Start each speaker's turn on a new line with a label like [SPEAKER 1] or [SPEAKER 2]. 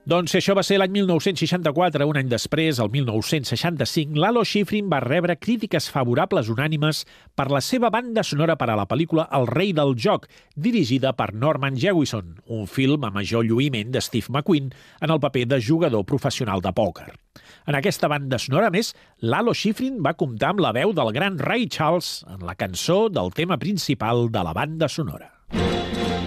[SPEAKER 1] Doncs si això va ser l'any 1964, un any després, el 1965, Lalo Schifrin va rebre crítiques favorables unànimes per la seva banda sonora per a la pel·lícula El rei del joc, dirigida per Norman Jewison, un film a major lluïment de Steve McQueen en el paper de jugador professional de pòquer. En aquesta banda sonora, a més, Lalo Schifrin va comptar amb la veu del gran Ray Charles en la cançó del tema principal de la banda sonora.